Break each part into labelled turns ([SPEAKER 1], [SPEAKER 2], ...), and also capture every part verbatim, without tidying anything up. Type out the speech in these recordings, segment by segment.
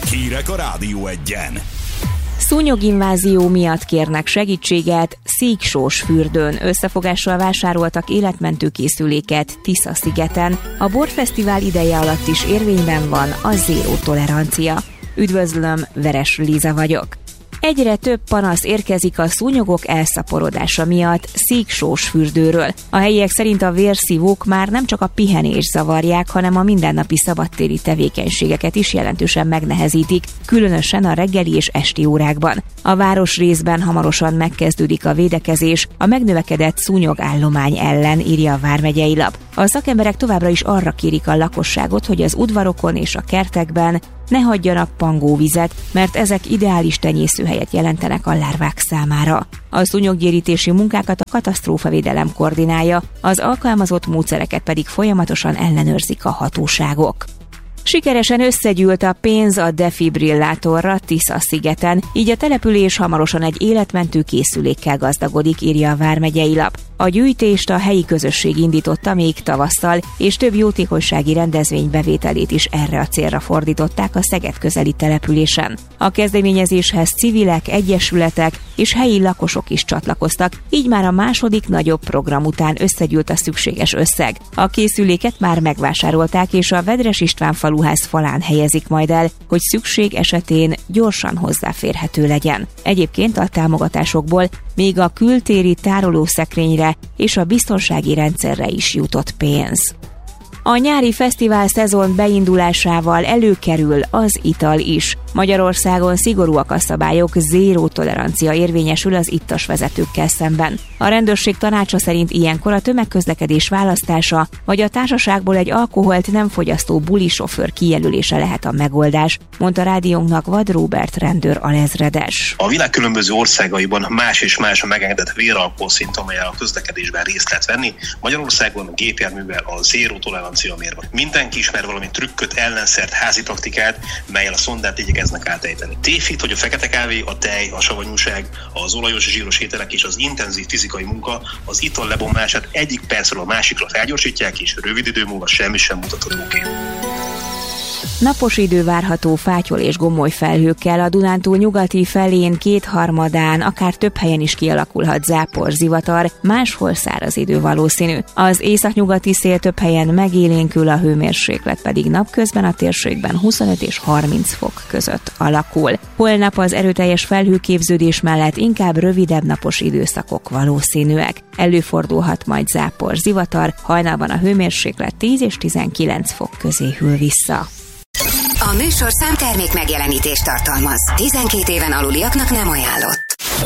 [SPEAKER 1] Hírek a Rádió Egyen.
[SPEAKER 2] Szúnyoginvázió miatt kérnek segítséget, Síksósfürdőn összefogással vásároltak életmentő készüléket Tisza-szigeten. A borfesztivál ideje alatt is érvényben van a zéró tolerancia. Üdvözlöm, Veres Liza vagyok. Egyre több panasz érkezik a szúnyogok elszaporodása miatt Síksósfürdőről. A helyiek szerint a vérszívók már nem csak a pihenést zavarják, hanem a mindennapi szabadtéri tevékenységeket is jelentősen megnehezítik, különösen a reggeli és esti órákban. A városrészben hamarosan megkezdődik a védekezés a megnövekedett szúnyogállomány ellen, írja a Vármegyei Lap. A szakemberek továbbra is arra kérik a lakosságot, hogy az udvarokon és a kertekben ne hagyjanak pangóvizet, mert ezek ideális tenyészőhelyet jelentenek a lárvák számára. A szúnyoggyérítési munkákat a katasztrófavédelem koordinálja, az alkalmazott módszereket pedig folyamatosan ellenőrzik a hatóságok. Sikeresen összegyűlt a pénz a defibrillátorra Tisza-szigeten, így a település hamarosan egy életmentő készülékkel gazdagodik, írja a Vármegyei Lap. A gyűjtést a helyi közösség indította még tavasszal, és több jótékonysági rendezvény bevételét is erre a célra fordították a Szeged közeli településen. A kezdeményezéshez civilek, egyesületek és helyi lakosok is csatlakoztak, így már a második nagyobb program után összegyűlt a szükséges összeg. A készüléket már megvásárolták, és a Vedres István faluház falán helyezik majd el, hogy szükség esetén gyorsan hozzáférhető legyen. Egyébként a támogatásokból még a kültéri tárolószekrényre és a biztonsági rendszerre is jutott pénz. A nyári fesztivál szezon beindulásával előkerül az ital is. Magyarországon szigorúak a szabályok, zéró tolerancia érvényesül az ittas vezetőkkel szemben. A rendőrség tanácsa szerint ilyenkor a tömegközlekedés választása, vagy a társaságból egy alkoholt nem fogyasztó bulisofőr kijelölése lehet a megoldás, mondta rádiónknak Vad Róbert rendőr alezredes.
[SPEAKER 3] A világ különböző országaiban más és más a megengedett véralkoholszint, amellyel a közlekedésben részt lehet venni. Magyarországon a gépjárművel a zéró tolerancia mérve. Mindenki ismer valami trükköt, ellenszert, házi taktikát, mellyel a szondát igyekeznek átejteni. Tévhit, hogy a fekete kávé, a tej, a savanyúság, az olajos és zsíros ételek és az intenzív fizikai munka az ital lebomlását egyik percről a másikra felgyorsítják, és rövid idő múlva semmi sem mutatható ki.
[SPEAKER 2] Napos idő várható fátyol és gomoly felhőkkel, a Dunántúl nyugati felén kétharmadán, akár több helyen is kialakulhat zápor, zivatar, máshol száraz idő valószínű. Az északnyugati szél több helyen megélénkül, a hőmérséklet pedig napközben a térségben huszonöt és harminc fok között alakul. Holnap az erőteljes felhőképződés mellett inkább rövidebb napos időszakok valószínűek. Előfordulhat majd zápor, zivatar, hajnalban a hőmérséklet tíz és tizenkilenc fok közé hűl vissza.
[SPEAKER 4] A műsorszám termék megjelenítést tartalmaz. tizenkét éven aluliaknak nem ajánlott.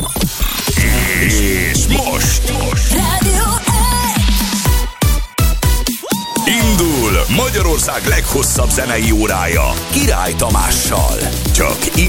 [SPEAKER 1] És most, most.
[SPEAKER 4] Rádió
[SPEAKER 1] Indul Magyarország leghosszabb zenei órája Király Tamással. Csak